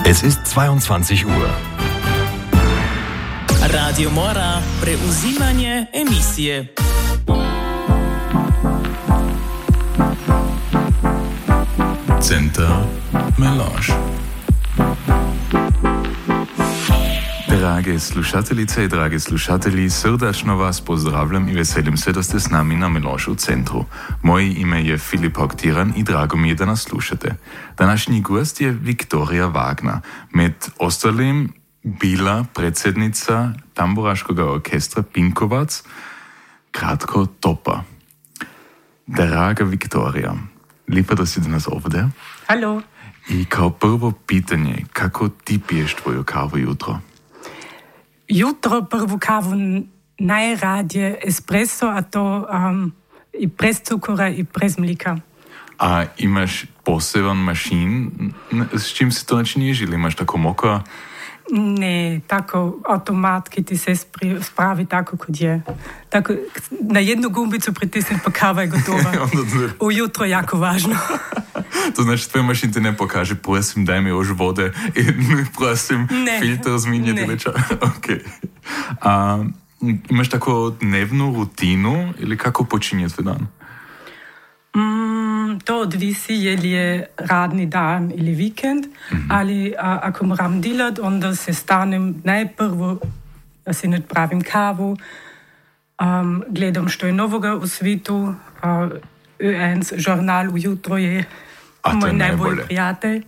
Es ist 22 Uhr. Radio Mora preuzimanje emisije. Center Melange. Drage slušateljice i dragi slušatelji, srdačno vas pozdravljam i veselim se da ste s nami na Melange u centru. Moje ime je Filip Oktiran i drago mi je da nas slušate. Današnji gost je Viktorija Wagner. Med ostalim bila predsjednica tamburaškog orkestra Pinkovac, kratko Topa. Draga Viktorija, lijepo da si danas ovdje. Halo. I kao prvo pitanje, kako ti piješ tvoju kavu jutro? Jutro prvu kavu najradije espresso, a to i bez cukora i bez mlika. A imaš poseban mašin s čim se to načiniš ili imaš tako moka? Ne, tako automatski ti se spravi tako kod je. Tako, na jednu gumbicu pritisneš pa kava je gotova. Ujutro jako važno. To znači tvoj mašin ti ne pokaže, prosim daj mi još vode i prosim filter zminjati ili čak. Okay. A imaš tako dnevnu rutinu ili kako počinje tvoj dan? To odvisi je li je radni dan ili vikend, ali ako moram delati, onda se stanem najprvo, da si napravim kavu, gledam što je novoga u svijetu, Ö1 žurnal ujutro je moj najbolji prijatelj.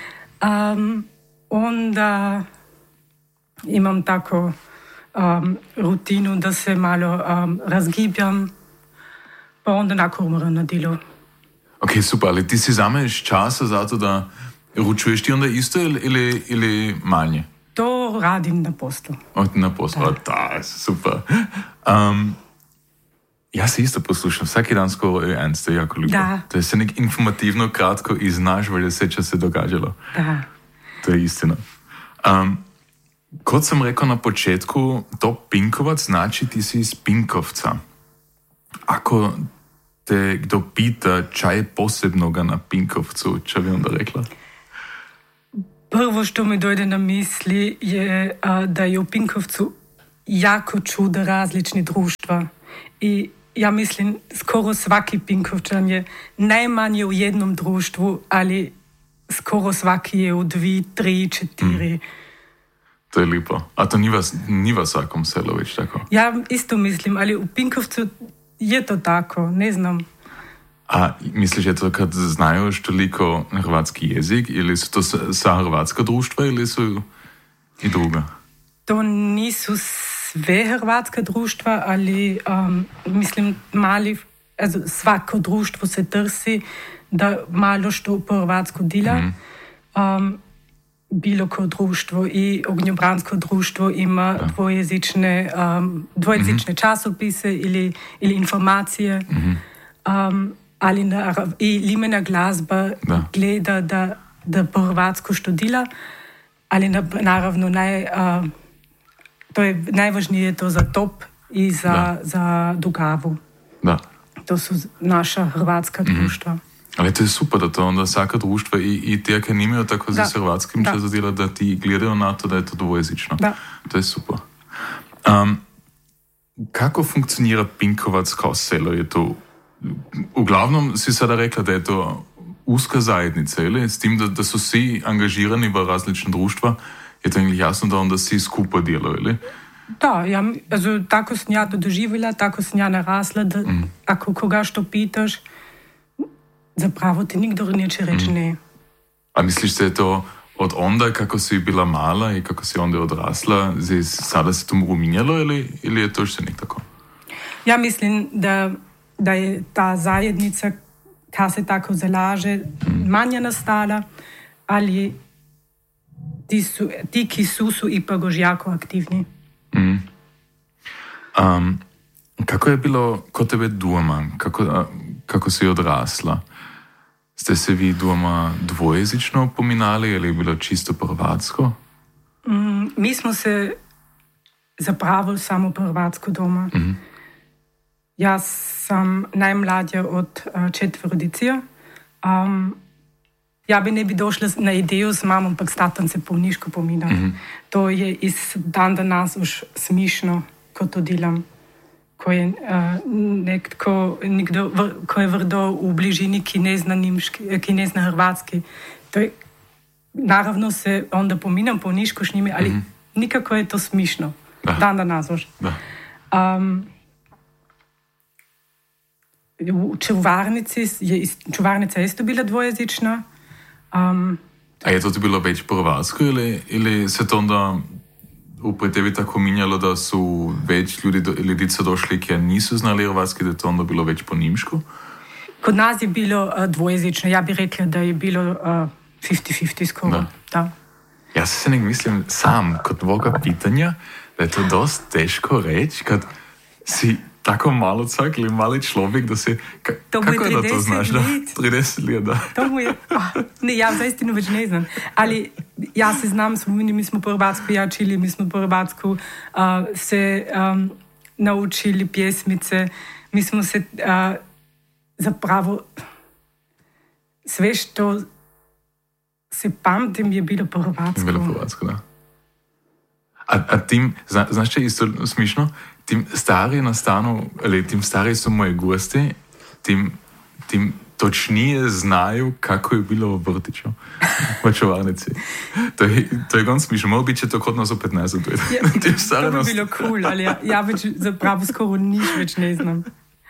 Onda imam tako rutinu da se malo razgibjam, pa onda nakon moram na delo. Ok, super, ali ti si zameš časa za to da ručuješ ti onda isto ili manje? To radim na poslu. Na poslu, da, super. Ja se isto poslušam, svaki dan skoro Ö1, to je jako ljubo. Da. To je se nek informativno, kratko i znaš valja se čo se događalo. Da. To je istina. Kot sam rekao na početku, to Pinkovac znači ti si iz Pinkovca. Ako te kdo pita čaj je posebnoga na Pinkovcu, čo bi onda rekla? Prvo što mi dojde na misli je da je u Pinkovcu jako čudo različni društva. I ja mislim, skoro svaki Pinkovčan je najmanje u jednom društvu, ali skoro svaki je u 2, 3, 4. To je lipo. A to ni v svakom selu već tako? Ja isto mislim, ali u Pinkovcu je to tako, ne znam. A misliš je to kad znaju još toliko hrvatski jezik ili su to sa hrvatska društva ili su i druga? To nisu sve hrvatska društva, ali mislim mali, svako društvo se trsi da malo što po hrvatsku dela. Bilo ko društvo i ognjobransko društvo ima dvojezične časopise ili informacije, ali i limena glazba gleda da po hrvatsku što dela, ali naravno to je najvažnije to za Top i za Dugavu. Da. To su naša hrvatska društva. Ali to je super da to onda svaka društva i ti ako nimaju tako za hrvatskim čas zadjela da ti gledaju na to da je to dvojezično. Da. To je super. Kako funkcionira Pinkovac kao selo? Je to, uglavnom si sada rekla da je to uska zajednica, ili? S tim da su svi angažirani v različne društva, je to egentlig jasno da onda svi skupa djeluju, ili? Da, tako sam ja to doživjela, tako sam ja narasla, da ako koga što pitaš, zapravo ti nikdo neće reći ne. A misliš da je to od onda kako si bila mala i kako si onda odrasla, sada se to minjalo ili je to što nek tako? Ja mislim da je ta zajednica, ka se tako zalaže, manje nastala, ali ti ki su ipak još jako aktivni. Kako je bilo kod tebe doma? Kako si odrasla? Ste se vi doma dvojezično pominali ili je bilo čisto po hrvatsko? Mi smo se zapravo samo po hrvatsko doma. Ja sam najmlađa od 4 djece. ja bi ne bi došla na ideju s mamom, ampak s tatom se polniško pominam. To je iz dan danas už smišno, ko to delam. Ko je ko je vrdo v bližini, ki ne zna nimški, ki ne zna hrvatski. To je, naravno se onda pominam polniško s njimi, ali nikako je to smišno. Da. Dan danas už. Da. U čuvarnica je isto bila dvojezična. A je to bilo več po hrvatsko ili se to onda pri tebi tako minjalo, da su več ljudica došli, ki nisu znali hrvatski, da je to onda bilo več po nimšku? Kod nas je bilo dvojezično. Ja bi rekla, da je bilo 50-50 skoro. Da. Ja se nek mislim sam kod voga pitanja, da je to dost teško reći kad si tako malo cak ili mali človek, da se... Kako je da to znaš? 30 let, da. To mu je... Ne, ja zaistinu već ne znam. Ali ja se znam, mi smo po hrvatsku jačili, mi smo po hrvatsku se naučili pjesmice, mi smo se zapravo sve što se pamtim je bilo po hrvatsku. Bilo po hrvatsku, da. A tim, znaš če je isto smišno? Tim stariji na stanu, ali tim stariji su moji gosti, tim točnije znaju kako je bilo v vrtiću, v čuvarnici. To je gon smišno. Malo bi će to kod nas opet nazad. To bi bilo cool, ali ja već zapravo skoro niš već ne znam.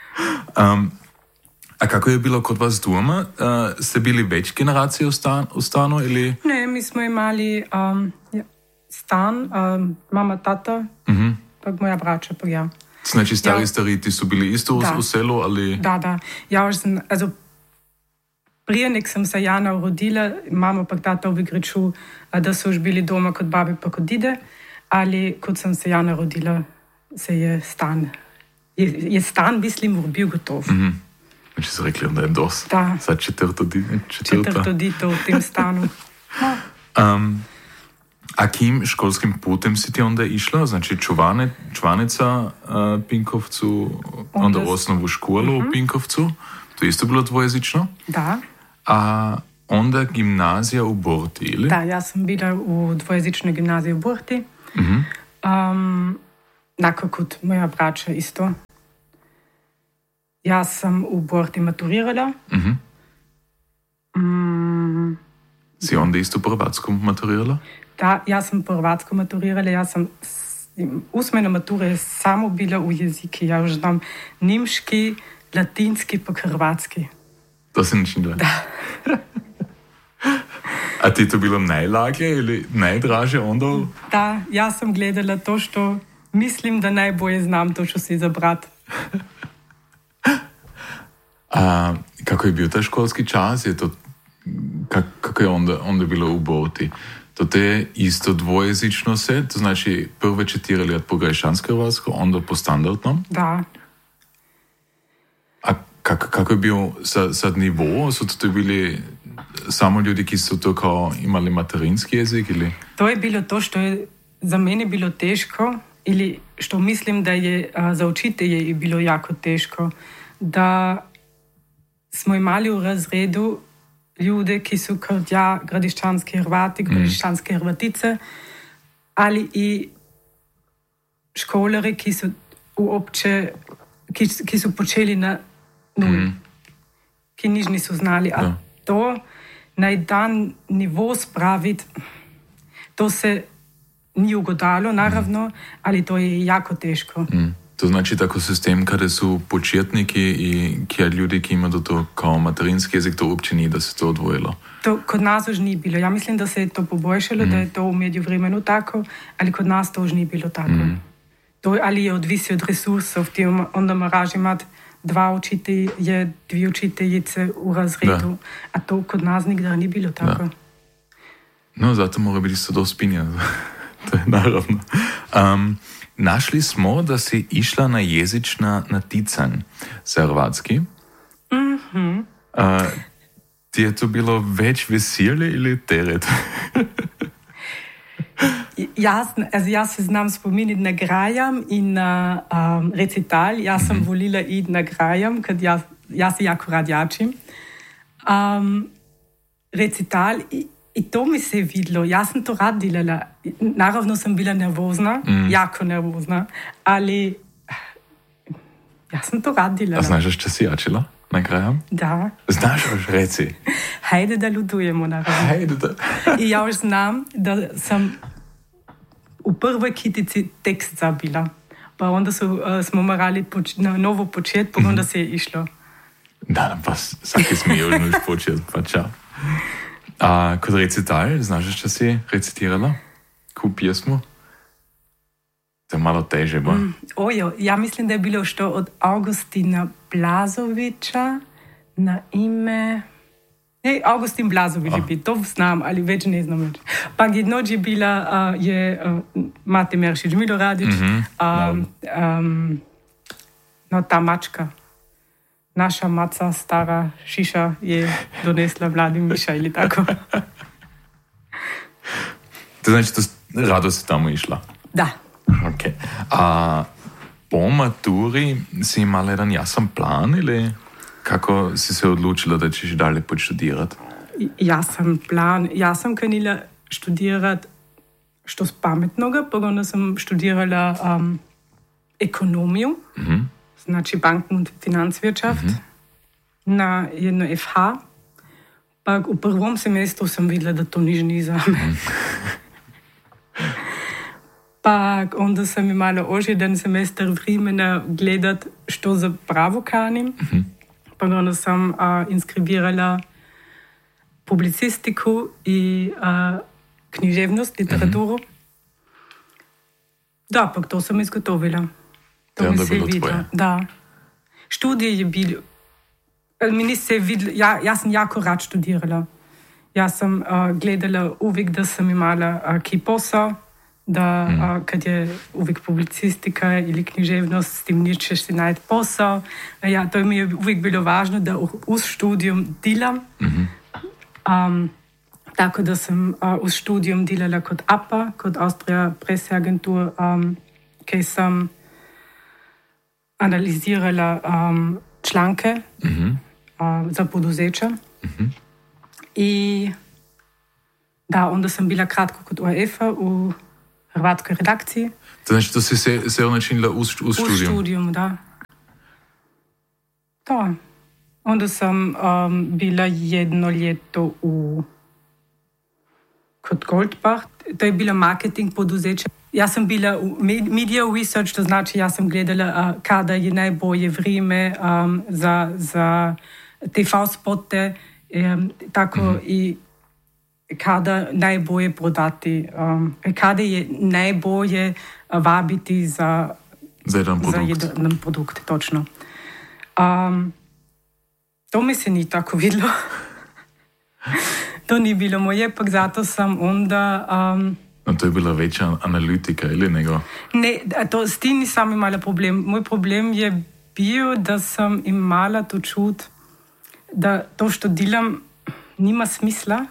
A kako je bilo kod vas doma? Ste bili več generacije u stanu ili? Ne, mi smo imali stan, mama, tata, pa moja braća, pa ja. Znači stari ti su bili isto u selu, ali... Da. Ja už sam, prije nek sam se Jana rodila, mama pa tata u Vigriču, da su už bili doma kod babi pa kod dide, ali kod sam se Jana rodila, se je stan, mislim, bil gotov. Znači su rekli, onda je dos. Da. Sad četvrto dito u tim stanu. A kim školskim putem si ti onda išla? Znači čvanica Pinkovcu, onda u osnovu školu u Pinkovcu. To je isto bilo dvojezično? Da. A onda gimnazija u Borti, ili? Da, ja sam bila u dvojezičnoj gimnaziji u Borti. Nakon kod moja braća isto. Ja sam u Borti maturirala. Si onda isto po hrvatskom maturirala? Da, ja sam po hrvatskom maturirala. Ja sam usmena matura je samo bila u jeziki. Ja už znam nimški, latinski pa hrvatski. To se nič ne da. Da. A ti je to bilo najlažje ili najdraže onda? Da, ja sam gledala to što mislim da najbolje znam to što si izabrat. A kako je bio taj školski čas? Je to, kako je onda bilo u Borti? To je isto dvojezično se, to znači prve 4 let po greščansko hrvatsko, onda po standardnom? Da. A kako je bio sad nivo? Su to bili samo ljudi, ki su to kao imali materinski jezik? Ili? To je bilo to što je za mene bilo teško, ili što mislim da je za učitelje bilo jako teško, da smo imali u razredu ljude, ki su kot ja gradiščanski Hrvati, gradiščanske Hrvatice, ali i školari, ki su uopće, ki su počeli na nuli, ki nič nisu znali. A to na jedan nivo spraviti, to se ni ugodalo, naravno, ali to je jako teško. To znači tako sistem, kada su početniki i kjer ljudi, ki imaju to kao materinski jezik, to uopće nije da se to odvojilo. To kod nas už nije bilo. Ja mislim da se je to poboljšalo, da je to u međuvremenu tako, ali kod nas to už nije bilo tako. To ali je odvisi od resursov. Ti onda moraš imati 2 učitelje, 2 učiteljice u razredu, da. A to kod nas nikdar nije bilo tako. Da. No, zato mora biti isto dosti pinja. To je naravno. Našli smo, da si išla na jezična naticanj za hrvatski. Ti je to bilo več veselje ili teret? Ja se znam spominiti na grajam in na recital. Ja sam volila iti na grajam, ker ja se jako rad jačim. recital i to mi se je videlo. Ja sam to rad delala. Naravno sam bila nervozna, jako nervozna, ali ja sam to rad delala. A znaš još, če si jačila na kraju? Da. Znaš još, reci. Hajde da ludujemo, naravno. Hajde da. I ja još znam da sam u prvoj kitici tekst zabila. Pa onda smo morali na novo početi, pa onda se je išlo. Da, pa svaki smo još početi, pa čao. A kod recital, znaš još, če si recitirala? Ku pjesmu? To je malo teže, bo? Ojo, ja mislim da je bilo što od Augustina Blazovića na ime... Ne, Augustin Blazović je bil, to znam, ali več ne znam več. Pa jednoč je bila, Mate Meršič Miloradić, no ta mačka, naša maca, stara šiša je donesla mladi Miša ili tako. To znači, to rado si tamo išla? Da. Ok. A po maturi si imala jedan jasan plan ili... Kako si se odločila, da ćeš dalje počudirati? Jasan plan. Ja sam krenila študirati što pametnoga, pa onda sam študirala ekonomiju, znači Banken- und Finanzwirtschaft, na jedno FH. Pa u prvom semestru sam videla, da to ni za me. Pa onda sam imala još jedan semester vremena gledati, što za pravo kanim. Pa onda sam inskribirala publicistiku i književnost, literaturu. Da, pa to sam izgotovila. To mi se je videlo. Da. Študije je bilo... Meni se je videlo... Ja sam jako rad študirala. Ja sam gledala uvijek, da sam imala ki posao, da kad je uvijek publicistika ili književnost, s tim nećeš si najti posao. Ja, to mi je uvijek bilo važno da uz študijum delam. Tako da sam uz študijum delala kod APA, kod Austria Presseagentur, kaj sam analizirala članke za poduzeća. I da, onda sam bila kratko kod ORF-a u hrvatskoj redakciji. To znači, to si se načinila uz študijum? Uz študijum, da. To. Onda sam bila jedno ljeto kod Goldbach. To je bilo marketing poduzeća. Ja sam bila u media research, to znači ja sam gledala kada je najbolje vrijeme za TV spote, tako i kada najbolje prodati, kada je najbolje vabiti za jedan produkt, točno. To mi se ni tako videlo. To ni bilo moje, pa zato sam onda... No, to je bila večja analitika, ili nego? Ne, s tim nisam imala problem. Moj problem je bil, da sam imala to čut, da to, što delam, nima smisla.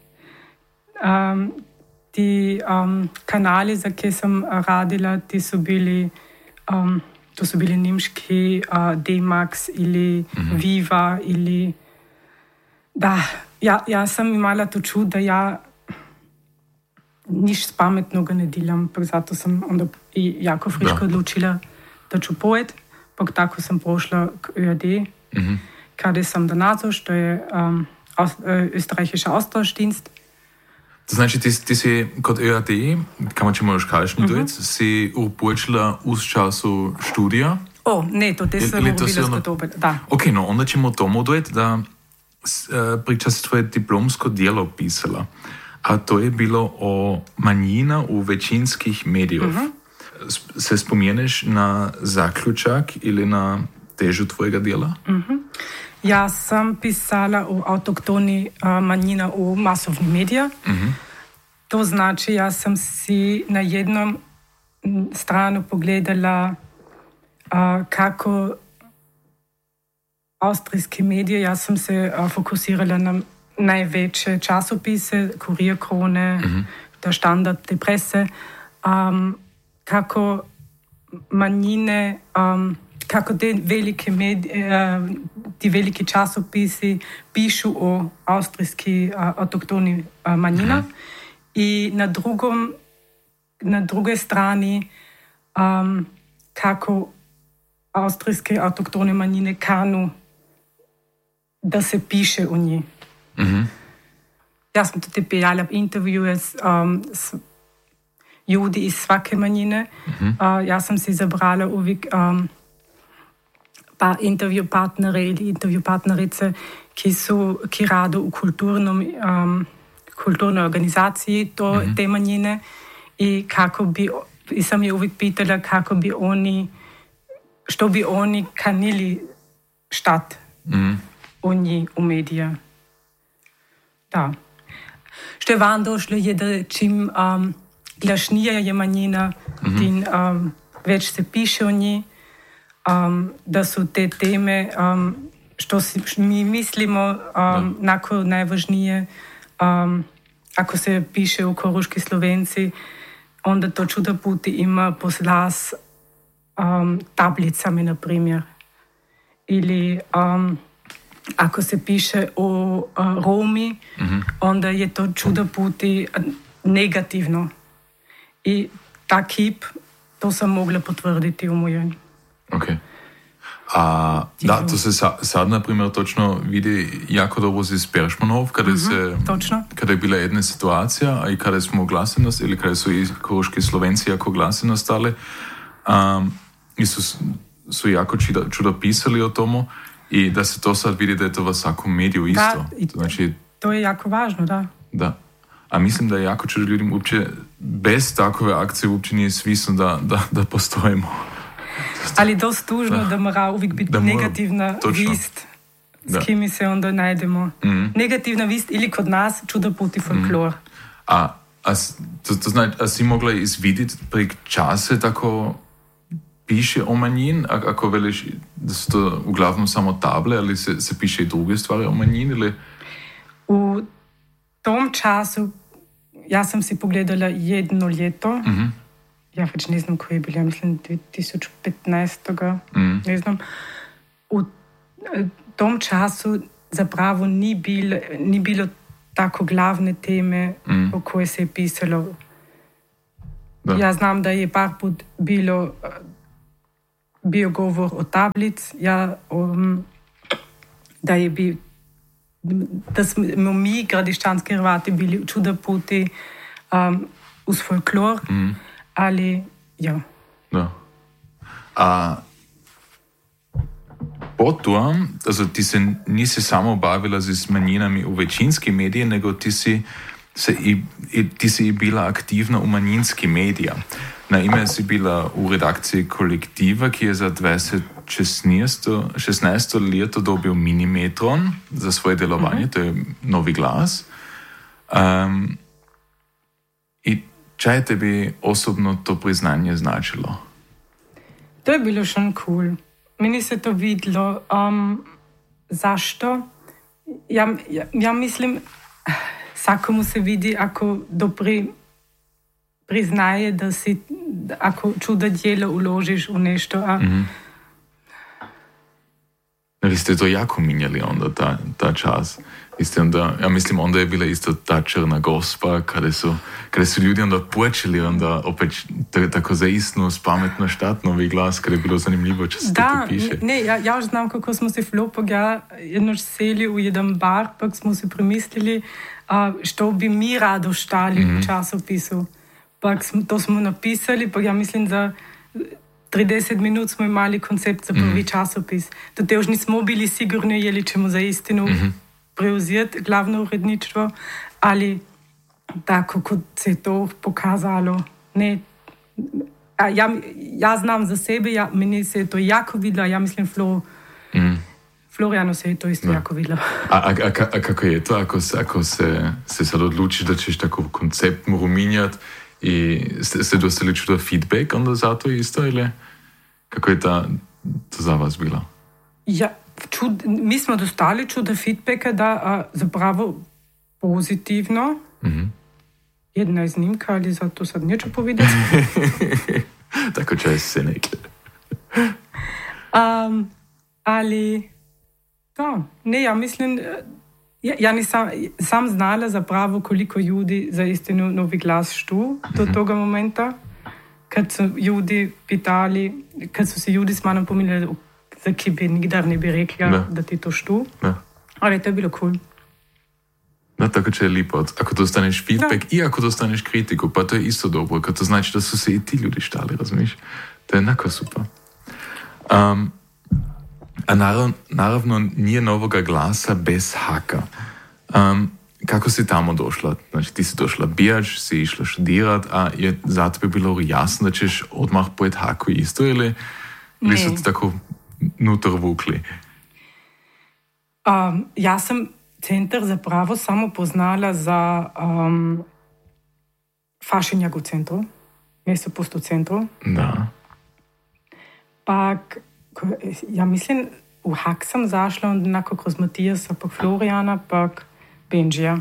Ti kanali, za kaj sem radila, to so bili nemški D-Max ili Viva ili... Da, ja sam imala to čut, da ja nič pametnoga ne delam, pa zato sam onda i jako friško odlučila, da ću pojet, pa tako sam prošla k ÖAD, kada sam donator, što je österreichischer Austauschdienst. To znači, ti si kod ÖAD, kamo ćemo još kažeš nidujet, si upočila uz času študija? Ne, to te sam bila dobila, da. Ok, no onda ćemo tomu dojet, da priča si tvoje diplomsko djelo pisala. A to je bilo o manjina u većinskih medijov. Se spomeneš na zaključak ili na težu tvojega djela? Ja sam pisala o autoktoni manjina u masovnih medija. To znači, ja sam si na jednom stranu pogledala kako austrijske medije, ja sam se fokusirala na najveće časopise, Kurier, Krone, der Standard, te Presse, kako manjine, kako te velike medije, ti veliki časopisi pišu o austrijski autoktoni manjinah i na drugoj strani kako austrijske autoktone manjine kanu da se piše o njih. Ja sam tudi pijala intervjuje s ljudi iz svake manjine. Ja sam si zabrala uvijek pa intervju partnere ili intervju partnerice ki rade u kulturnoj organizaciji te manjine i sam je uvijek pitala kako bi oni, što bi oni kanili štat o njih u medija. Da. Što je van došlo je da čim glašnija je manjina, tin več se piše o njih, da su te teme, što mi mislimo nako najvažnije, ako se piše o koruški Slovenci, onda to čuda puti ima posla s tablicami, na primjer. Ili ako se piše o Romi, onda je to čuda puti negativno. I ta kip, to sam mogla potvrditi u mojoj. Ok. Da, to se sad, na primjer, točno vidi jako dobro iz Peršmanov, kada je bila jedna situacija, a i kada smo glasenost, ili kada su i koruški Slovenci jako glaseno stali, i su jako čudo pisali o tomu, i da se to sad vidi da je to v svakom mediju isto. Znači, to je jako važno, da. Da. A mislim da je jako čudo ljudima uopće, bez takove akcije uopće nije svisno da postojimo. Ali dosta tužno da mora uvijek biti negativna vist, s kimi se onda najdemo. Negativna vist ili kod nas čudo puti folklor. To znači, a si mogla izvidjeti prek čase tako piše o manjin, ako veliš da su to uglavnom samo table, ali se piše i druge stvari o manjin, ili? U tom času ja sam si pogledala jedno ljeto, ja već ne znam koji je bilo, ja mislim 2015. Ne znam. U tom času zapravo ni bilo tako glavne teme o koje se je pisalo. Da. Ja znam da je par put bio govor o tablic, da smo mi, gradiščanski Hrvati, bili čuda puti uz folklor, ali ja. Da. A potom, also ti se nisi samo bavila z manjinami v večinski mediji, nego ti si bila aktivna v manjinski mediji. Na ime si bila v redakciji kolektiva, ki je za 2016 leto dobil Minimetron za svoje delovanje, to je Novi glas. I čaj je tebi osobno to priznanje značilo? To je bilo schon cool. Meni se to videlo. Zašto? Ja mislim, vsakomu se vidi, ako priznaje, da si, ako čuda djelo uložiš u nešto. Vi ste to jako minjali onda, ta čas. Ja mislim, onda je bila isto ta Črna gospa, kada su ljudi onda počeli onda opet tako zaistno, spametno štat Novi glas, kada je bilo zanimljivo, če se to piše. Ne, ja znam kako smo se flopog, jednož seli u jedan bar, pak smo se premislili, što bi mi rado štali u časopisu. Pak to smo napisali, pa ja mislim, za 30 minut smo imali koncept za prvi časopis. Do te už nismo bili sigurni, jeli ćemo za istinu preuzeti glavno uredništvo, ali tako kot se je to pokazalo. Ne, ja znam za sebe, meni se je to jako videlo, ja mislim Florianu se je to isto jako videlo. A kako je to, ako se sad odlučiš da ćeš tako koncept moru minjati i ste dostali čudo feedback onda za to isto, ili kako je to za vas bilo? Ja, mi smo dostali čudo feedbacka, da zapravo pozitivno. Jedna iznimka, ali za to sad neću povedati. Tako čas se nekle. Ali Da, ne, ja mislim, ja nisam sam znala zapravo koliko ljudi za istinu Novi glas štu do toga momenta, kad su ljudi pitali, kad su se ljudi s manom pominjali, za ki bi nikdar ne bi rekla, da ti to štu. Ali to je bilo cool. Da, tako će je lipo. Ako dostaneš feedback i ako dostaneš kritiku, pa to je isto dobro, kad to znači da su se i ti ljudi štali, razumiješ? To je jednako super. A naravno nije Novoga glasa bez haka. Kako si tamo došla? Znači ti si došla bijač, si išla študirat, a je za tebe bilo jasno da ćeš odmah pojet haku isto ili su ti tako nutar vukli? Ja sam centar zapravo samo poznala za fašenjak u centru, mjesto pusto centru. Da. Pak, ja mislim, u hak sam zašla onako kroz Matijasa, pak Florijana, pak Benjija.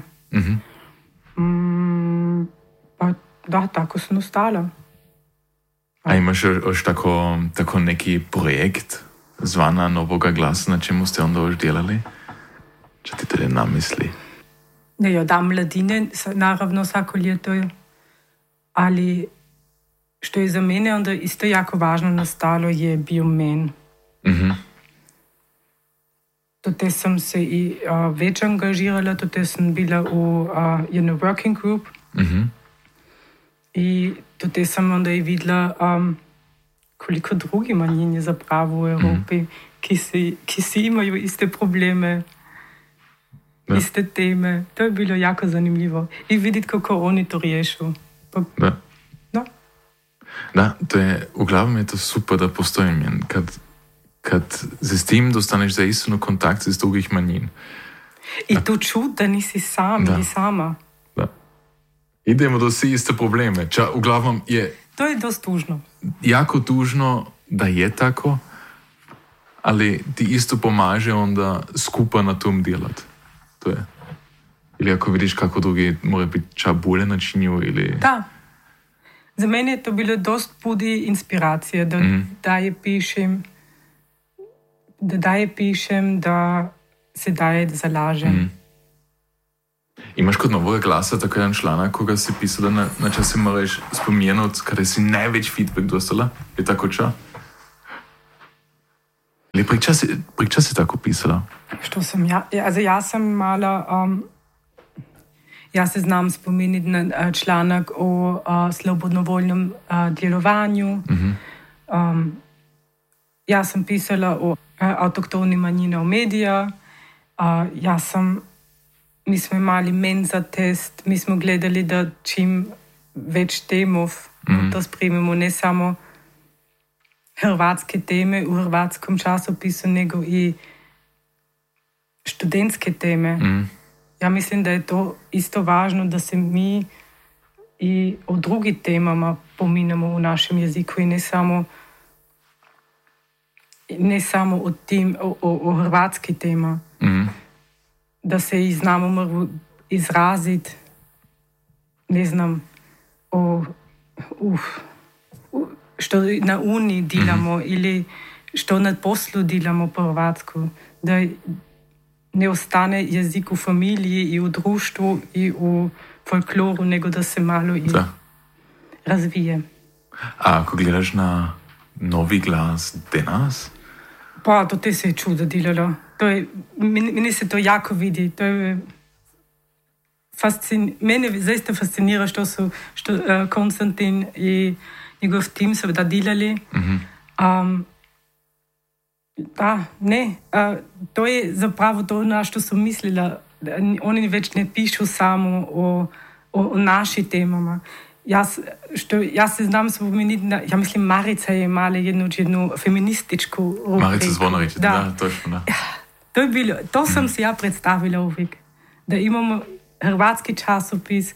Pa da, tako sam ostala. A imaš još tako neki projekt zvana Novoga glasa, na čemu ste onda još djelali? Če ti to namisli? Ne, ja, da mladine, naravno svako ljeto, ali što je za mene onda isto jako važno nastalo je bio men. Tote sam se i već angažirala, tote sam bila u jednoj working group i tote sam onda i videla koliko drugi manjine zapravo u Evropi, ki si imaju iste probleme, iste teme. To je bilo jako zanimljivo. I vidjeti kako oni to riješu. Da, to je, uglavnom je to super da postoji mjen. Kad se s tim dostaneš za istinu kontakt iz drugih manjin. I tu čut da nisi sam ili sama. Da. Idemo do svi iste probleme. Uglavnom je... To je dosta tužno. Jako tužno da je tako, ali ti isto pomaže onda skupa na tom djelat. To je. Ili ako vidiš kako drugi mora biti ča bolje načinju ili... Da. Za mene je to bilo dost budi inspiracije, da daje pišem, da se daje zalažem. Imaš kod Novoga glasa tako jedan članak, koga si pisala, na čas si moraš spomenuti, kada si največ feedback dostala? Je tako ča? Ali priča si tako pisala? Što sam ja? Also ja sam mala... Ja se znam spomeniti na članak o slobodnovoljnom djelovanju. Ja sam pisala o autoktoni manjine u medija. Mi smo imali menza test, mi smo gledali da čim več temov to spremimo, ne samo hrvatske teme u hrvatskom časopisu, nego i študentske teme. Ja mislim da je to isto važno da se mi i o drugim temama pominemo u našem jeziku i ne samo o hrvatski tema. Da se i znamo izraziti, ne znam, što na uni delamo ili što na poslu delamo po hrvatsku. Da ne ostane jezik u familiji i u društvu i u folkloru, nego da se malo i razvije. A ako gledaš na Novi glas danas? Pa, to te se je čudo delalo. Meni se to jako vidi. To je mene zaista fascinira što Konstantin i njegov tim seveda delali. To je zapravo to, na što sam mislila. Oni već ne pišu samo o našim temama. Ja se znam spomeniti, ja mislim Marica je imala jednu feminističku rubriku. Marica Zvonarić, da, točno, da. To je bilo, to sam si ja predstavila uvijek. Da imamo hrvatski časopis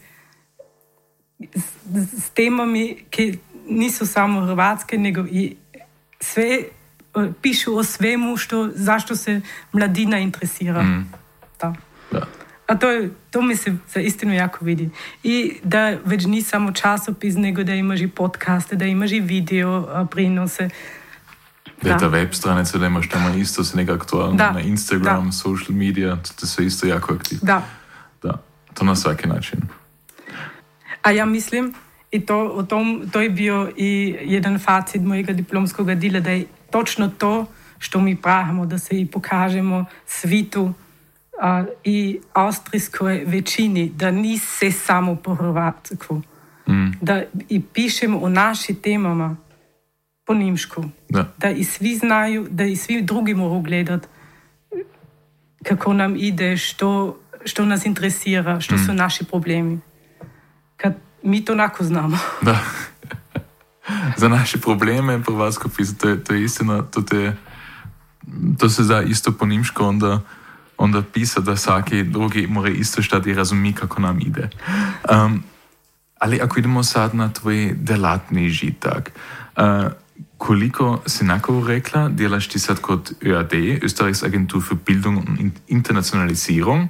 s temami, ki nisu samo hrvatske, nego i sve pišu o svemu, zašto se mladina interesira. Da. A to mi se za istinu jako vidi. I da već ni samo časopis, nego da imaš i podcaste, da imaš i video prinose. Ta web stranica, da imaš tamo isto se nekako aktualno na Instagram, social media, to su isto jako aktivni. Da. To na svaki način. A ja mislim, i to je bio i jedan facit mojega diplomskog dela, da je točno to, što mi pravimo, da se i pokažemo svitu i austrijskoj većini, da ni se samo po Hrvatsku. Da i pišemo o našim temama po njemšku. Da i svi znaju, da i svi drugi moraju gledati kako nam ide, što nas interesira, što su naši problemi. Kad mi to onako znamo. Da. Za naše probleme po vas pisati, to je istina, to se da isto po njemšku onda pisa, da svaki drugi mora isto štati i razumi kako nam ide. Ali ako idemo sad na tvoj delatni žitak, koliko si nakon rekla, delaš ti sad kod ÖAD, Österreichs Agentur für Bildung und Internationalisierung,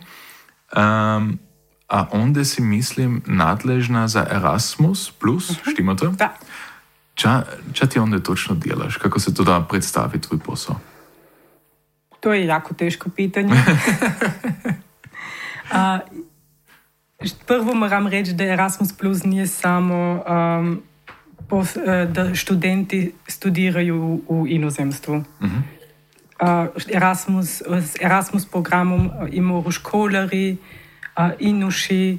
a onda si mislim nadležna za Erasmus+, štima to? Da. Ča ti onda točno delaš? Kako se to da predstavi tvoj posao? To je jako teško pitanje. Prvo moram reći da Erasmus Plus nije samo da študenti studiraju u inozemstvu. Erasmus programom imaju školari, inuši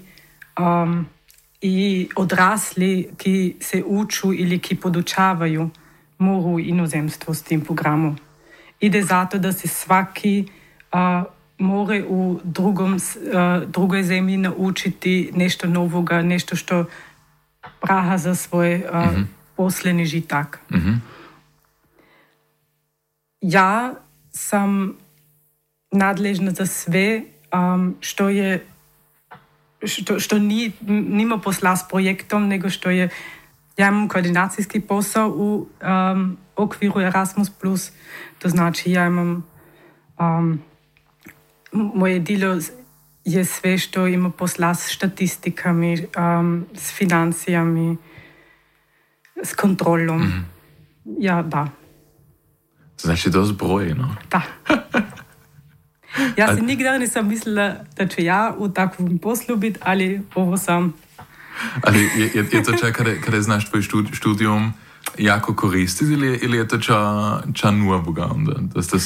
i odrasli, ki se uču ili ki podučavaju, moru u inozemstvu s tim programom. Ide zato da se svaki more u drugoj zemlji naučiti nešto novoga, nešto što praha za svoj posleni žitak. Ja sam nadležna za sve što nima posla s projektom, nego što je, ja imam koordinacijski posao u okviru Erasmus+. To znači ja imam moje delo je sve što ima posla s statistikami, s financijami, s kontrolom. Ja, da. Znači to zbrojeno. Da. Ja si nikdar nisam mislila da ću ja u takvom poslu biti, ali ovo sam. Ali je to čak kada znaš tvoj študijum jako koristiti ili je to ča nur boga onda?